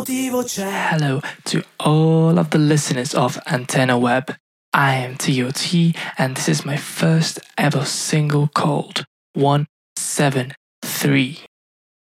motivo c'è. Hello to all of the listeners of Antenna Web. I am TOT and this is my first ever single called 173.